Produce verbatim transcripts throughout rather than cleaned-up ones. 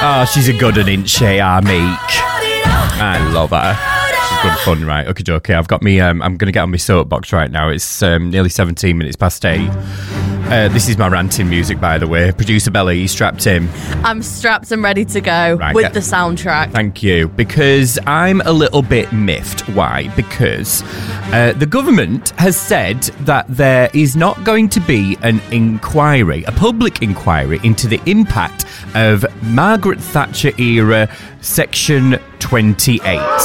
Oh, she's a good one, isn't she, our Meek? I love her. She's good fun, right? Okay, okay. I've got me. Um, I'm going to get on my soapbox right now. It's um, nearly seventeen minutes past eight. Uh, this is my ranting music, by the way. Producer Bella, you strapped in? I'm strapped and ready to go right, with yeah. the soundtrack. Thank you. Because I'm a little bit miffed. Why? Because uh, the government has said that there is not going to be an inquiry, a public inquiry, into the impact of Margaret Thatcher era Section twenty-eight.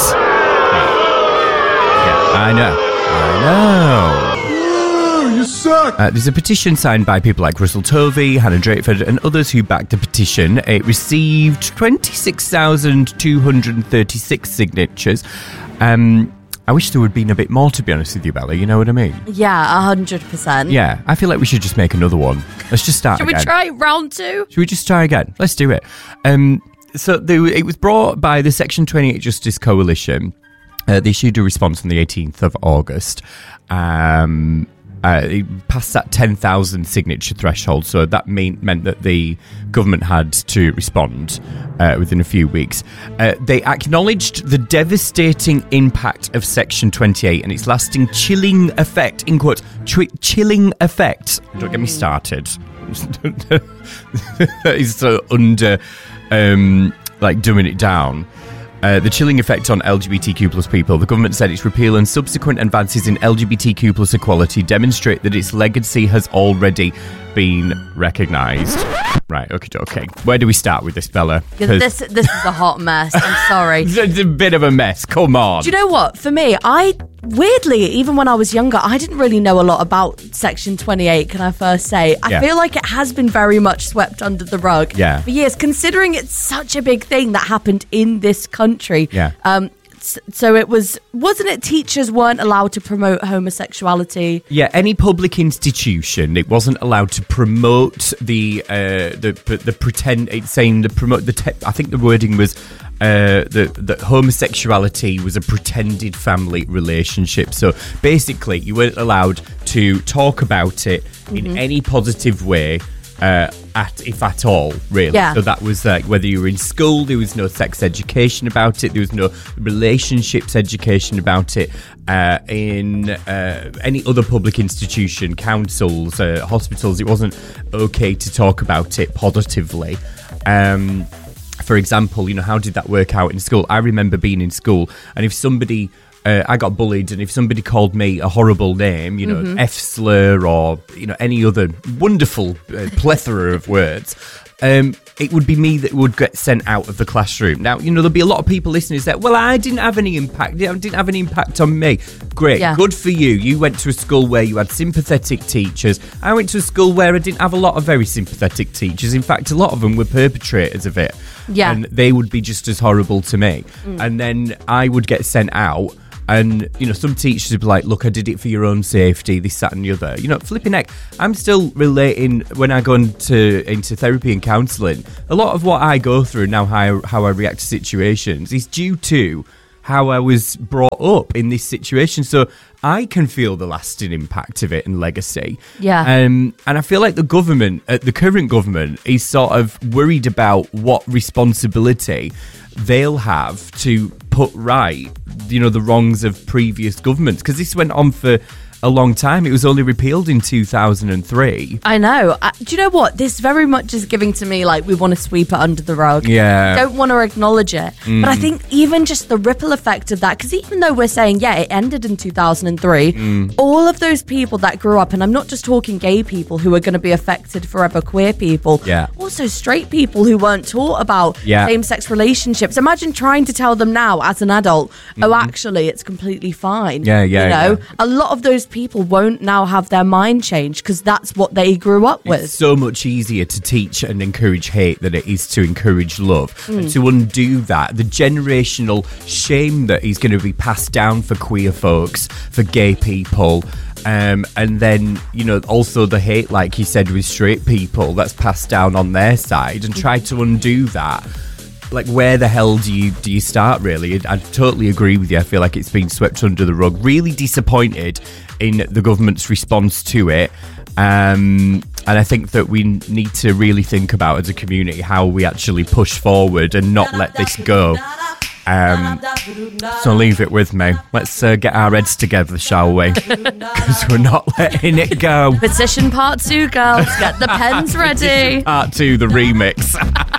Yeah, I know. I know. You suck. Uh, there's a petition signed by people like Russell Tovey, Hannah Drakeford and others who backed the petition. It received twenty-six thousand two hundred thirty-six signatures. Um, I wish there would have been a bit more, to be honest with you, Bella. You know what I mean? Yeah, one hundred percent. Yeah, I feel like we should just make another one. Let's just start Should again. we try round two? Should we just try again? Let's do it. Um, so the, it was brought by the Section twenty-eight Justice Coalition. Uh, they issued a response on the eighteenth of August. Um... Uh, it passed that ten thousand signature threshold, so that mean, meant that the government had to respond uh, within a few weeks. Uh, they acknowledged the devastating impact of Section twenty-eight and its lasting chilling effect, in quotes, ch- chilling effect. Don't get me started. That is so under, um, like, dumbing it down. Uh, the chilling effect on L G B T Q plus people. The government said its repeal and subsequent advances in L G B T Q plus equality demonstrate that its legacy has already been recognised. Right, okay, okay. Where do we start with this, Bella? Yeah, this this is a hot mess. I'm sorry. It's a bit of a mess. Come on. Do you know what? For me, I weirdly, even when I was younger, I didn't really know a lot about Section twenty-eight, can I first say? I yeah. feel like it has been very much swept under the rug yeah. for years, considering it's such a big thing that happened in this country. Yeah. Um, So it was, wasn't it teachers weren't allowed to promote homosexuality? Yeah, any public institution, it wasn't allowed to promote the, uh, the, the pretend, it's saying the promote, the te- I think the wording was uh, that, that homosexuality was a pretended family relationship. So basically, you weren't allowed to talk about it mm-hmm. in any positive way. Uh, at if at all, really. Yeah. So that was like whether you were in school, there was no sex education about it, there was no relationships education about it. Uh, in uh, any other public institution, councils, uh, hospitals, it wasn't okay to talk about it positively. Um, for example, you know, how did that work out in school? I remember being in school, and if somebody Uh, I got bullied, and if somebody called me a horrible name, you know, mm-hmm. F-slur or, you know, any other wonderful uh, plethora of words, um, it would be me that would get sent out of the classroom. Now, you know, there'll be a lot of people listening who say, well, I didn't have any impact. It didn't have any impact on me. Great. Yeah. Good for you. You went to a school where you had sympathetic teachers. I went to a school where I didn't have a lot of very sympathetic teachers. In fact, a lot of them were perpetrators of it. Yeah. And they would be just as horrible to me. Mm. And then I would get sent out. And, you know, some teachers would be like, look, I did it for your own safety, this, that and the other. You know, flipping heck, I'm still relating when I go into, into therapy and counselling. A lot of what I go through now, how, how I react to situations, is due to how I was brought up in this situation. So I can feel the lasting impact of it and legacy. Yeah. Um, and I feel like the government, uh, the current government, is sort of worried about what responsibility they'll have to put right, you know, the wrongs of previous governments, because this went on for a long time. It was only repealed in two thousand three. I know. Uh, do you know what? This very much is giving to me like we want to sweep it under the rug. Yeah. Don't want to acknowledge it. Mm. But I think even just the ripple effect of that, because even though we're saying, yeah, it ended in two thousand three, mm. all of those people that grew up, and I'm not just talking gay people who are going to be affected forever, queer people, yeah. also straight people who weren't taught about yeah. same-sex relationships. Imagine trying to tell them now as an adult, mm. oh, actually, it's completely fine. Yeah, yeah, You know, yeah. a lot of those people won't now have their mind changed because that's what they grew up with. It's so much easier to teach and encourage hate than it is to encourage love. Mm. And to undo that, the generational shame that is going to be passed down for queer folks, for gay people, um, and then, you know, also the hate, like you said, with straight people that's passed down on their side, and try to undo that. Like, where the hell do you do you start, really? I totally agree with you. I feel like it's been swept under the rug. Really disappointed in the government's response to it. Um, And I think that we need to really think about as a community how we actually push forward and not let this go. Um, so leave it with me. Let's uh, get our heads together, shall we? Because we're not letting it go. Petition part two, girls. Get the pens ready. Part two, the remix.